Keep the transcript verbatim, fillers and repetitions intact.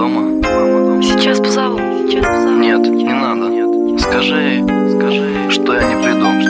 дома? Сейчас позову. Сейчас позову. Нет, не надо. Скажи, скажи, что я не приду.